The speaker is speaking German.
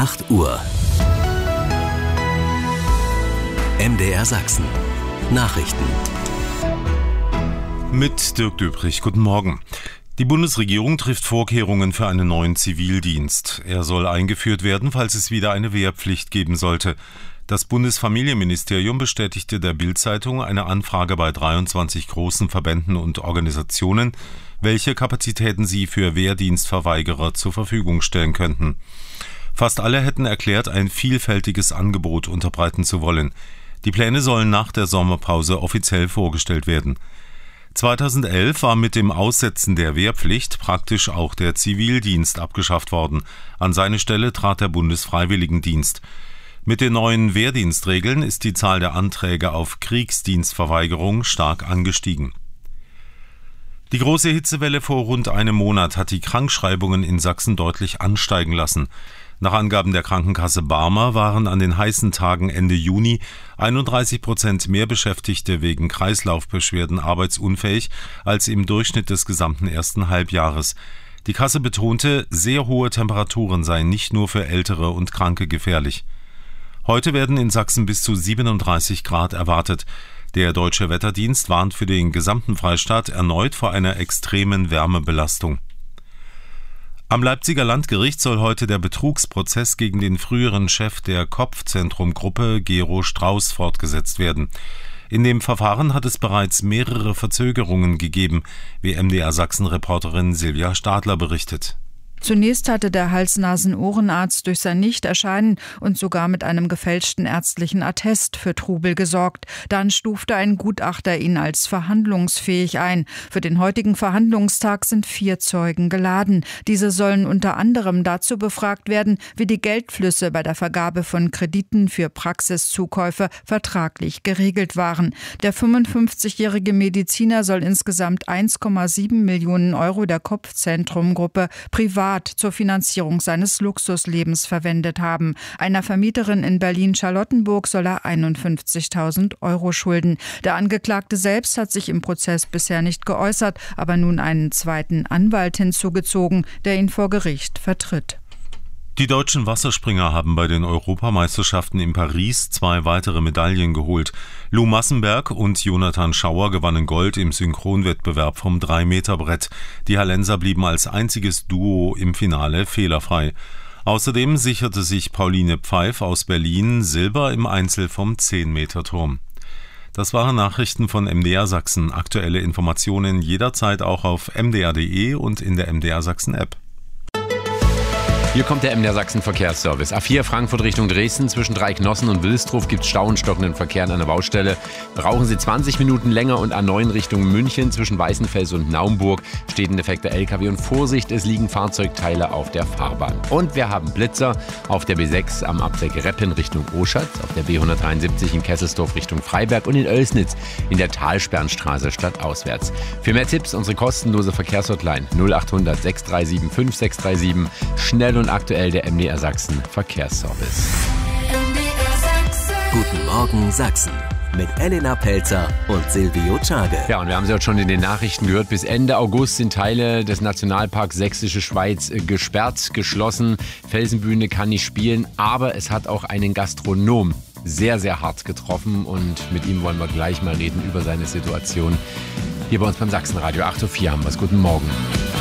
8 Uhr. MDR Sachsen. Nachrichten. Mit Dirk Döbrich. Guten Morgen. Die Bundesregierung trifft Vorkehrungen für einen neuen Zivildienst. Er soll eingeführt werden, falls es wieder eine Wehrpflicht geben sollte. Das Bundesfamilienministerium bestätigte der Bild-Zeitung eine Anfrage bei 23 großen Verbänden und Organisationen, welche Kapazitäten sie für Wehrdienstverweigerer zur Verfügung stellen könnten. Fast alle hätten erklärt, ein vielfältiges Angebot unterbreiten zu wollen. Die Pläne sollen nach der Sommerpause offiziell vorgestellt werden. 2011 war mit dem Aussetzen der Wehrpflicht praktisch auch der Zivildienst abgeschafft worden. An seine Stelle trat der Bundesfreiwilligendienst. Mit den neuen Wehrdienstregeln ist die Zahl der Anträge auf Kriegsdienstverweigerung stark angestiegen. Die große Hitzewelle vor rund einem Monat hat die Krankschreibungen in Sachsen deutlich ansteigen lassen. Nach Angaben der Krankenkasse Barmer waren an den heißen Tagen Ende Juni 31% mehr Beschäftigte wegen Kreislaufbeschwerden arbeitsunfähig als im Durchschnitt des gesamten ersten Halbjahres. Die Kasse betonte, sehr hohe Temperaturen seien nicht nur für Ältere und Kranke gefährlich. Heute werden in Sachsen bis zu 37 Grad erwartet. Der Deutsche Wetterdienst warnt für den gesamten Freistaat erneut vor einer extremen Wärmebelastung. Am Leipziger Landgericht soll heute der Betrugsprozess gegen den früheren Chef der Kopfzentrum-Gruppe, Gero Strauß, fortgesetzt werden. In dem Verfahren hat es bereits mehrere Verzögerungen gegeben, wie MDR Sachsen-Reporterin Silvia Stadler berichtet. Zunächst hatte der Hals-Nasen-Ohrenarzt durch sein Nichterscheinen und sogar mit einem gefälschten ärztlichen Attest für Trubel gesorgt. Dann stufte ein Gutachter ihn als verhandlungsfähig ein. Für den heutigen Verhandlungstag sind 4 Zeugen geladen. Diese sollen unter anderem dazu befragt werden, wie die Geldflüsse bei der Vergabe von Krediten für Praxiszukäufe vertraglich geregelt waren. Der 55-jährige Mediziner soll insgesamt 1,7 Millionen Euro der Kopfzentrum-Gruppe privat zur Finanzierung seines Luxuslebens verwendet haben. Einer Vermieterin in Berlin-Charlottenburg soll er 51.000 Euro schulden. Der Angeklagte selbst hat sich im Prozess bisher nicht geäußert, aber nun einen zweiten Anwalt hinzugezogen, der ihn vor Gericht vertritt. Die deutschen Wasserspringer haben bei den Europameisterschaften in Paris 2 weitere Medaillen geholt. Lou Massenberg und Jonathan Schauer gewannen Gold im Synchronwettbewerb vom 3-Meter-Brett. Die Hallenser blieben als einziges Duo im Finale fehlerfrei. Außerdem sicherte sich Pauline Pfeif aus Berlin Silber im Einzel vom 10-Meter-Turm. Das waren Nachrichten von MDR Sachsen. Aktuelle Informationen jederzeit auch auf mdr.de und in der MDR Sachsen-App. Hier kommt der MDR Sachsen Verkehrsservice. A4 Frankfurt Richtung Dresden. Zwischen Dreiknossen und Wilsdruf gibt es Stau und stockenden Verkehr an einer Baustelle. Brauchen Sie 20 Minuten länger und A9 Richtung München. Zwischen Weißenfels und Naumburg steht ein defekter LKW. Und Vorsicht, es liegen Fahrzeugteile auf der Fahrbahn. Und wir haben Blitzer auf der B6 am Abzweig Reppen Richtung Oschatz, auf der B173 in Kesselsdorf Richtung Freiberg und in Oelsnitz in der Talsperrnstraße stadtauswärts. Für mehr Tipps unsere kostenlose Verkehrshotline 0800 637 5637. Schnell und aktuell der MDR Sachsen Verkehrsservice. Guten Morgen Sachsen mit Elena Pelzer und Silvio Czage. Ja, und wir haben sie heute schon in den Nachrichten gehört. Bis Ende August sind Teile des Nationalparks Sächsische Schweiz gesperrt, geschlossen. Felsenbühne kann nicht spielen, aber es hat auch einen Gastronom sehr, sehr hart getroffen und mit ihm wollen wir gleich mal reden über seine Situation. Hier bei uns beim Sachsenradio 8:04 haben wir es. Guten Morgen.